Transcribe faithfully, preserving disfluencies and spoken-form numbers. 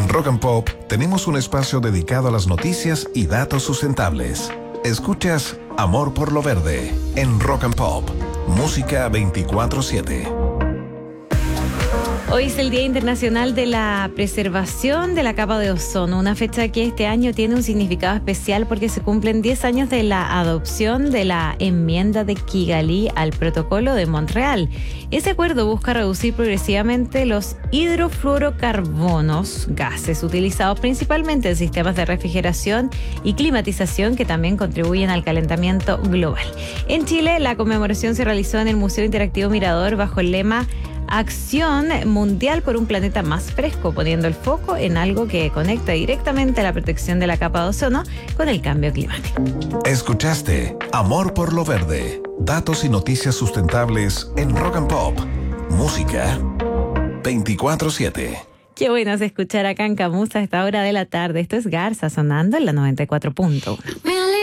Rock and Pop tenemos un espacio dedicado a las noticias y datos sustentables. Escuchas Amor por lo Verde en Rock and Pop, música veinticuatro siete. Hoy es el Día Internacional de la Preservación de la Capa de Ozono, una fecha que este año tiene un significado especial porque se cumplen diez años de la adopción de la enmienda de Kigali al Protocolo de Montreal. Ese acuerdo busca reducir progresivamente los hidrofluorocarbonos, gases utilizados principalmente en sistemas de refrigeración y climatización que también contribuyen al calentamiento global. En Chile, la conmemoración se realizó en el Museo Interactivo Mirador bajo el lema Acción Mundial por un Planeta Más Fresco, poniendo el foco en algo que conecta directamente la protección de la capa de ozono con el cambio climático. Escuchaste Amor por lo Verde, datos y noticias sustentables en Rock and Pop, música veinticuatro siete. Qué bueno es escuchar acá en Camusa a esta hora de la tarde. Esto es Garza sonando en la noventa y cuatro punto uno.